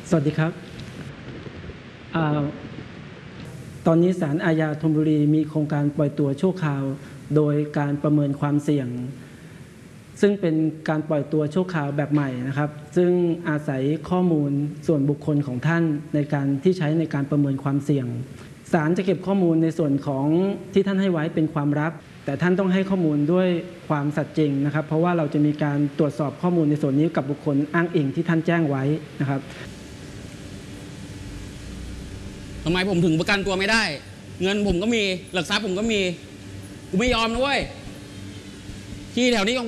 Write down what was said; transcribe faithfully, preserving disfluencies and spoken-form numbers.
สวัสดีครับอตอนนี้ศาลอาญาธนบุรีมีโครงการปล่อยตัวชั่วคราวโดยการประเมินความเสี่ยงซึ่งเป็นการปล่อยตัวชั่วคราวแบบใหม่นะครับซึ่งอาศัยข้อมูลส่วนบุคคลของท่านในการที่ใช้ในการประเมินความเสี่ยงศาลจะเก็บข้อมูลในส่วนของที่ท่านให้ไว้เป็นความลับแต่ท่านต้องให้ข้อมูลด้วยความสัตย์จริงนะครับเพราะว่าเราจะมีการตรวจสอบข้อมูลในส่วนนี้กับบุคคลอ้างอิงที่ท่านแจ้งไว้นะครับทำไมผมถึงประกันตัวไม่ได้เงินผมก็มีหลักทรัพย์ผมก็มีกูไม่ยอมนะเว้ยที่แถวนี้ของ